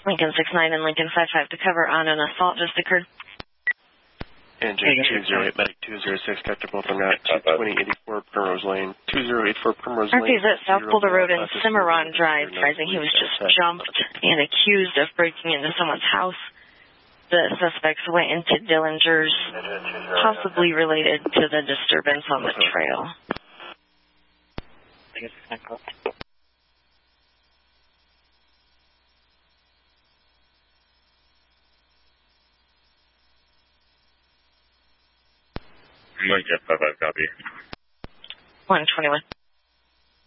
Lincoln 69 and Lincoln 55 to cover on an assault just occurred. And J208, Medic 206, Captain both on that, 2084 Primrose Lane, 2084 Primrose Lane. RP's at South Boulder Road and Cimarron Drive, advising he was just jumped and accused of breaking into someone's house. The suspects went into Dillinger's, possibly related to the disturbance on the trail. Lincoln 55, copy. 121.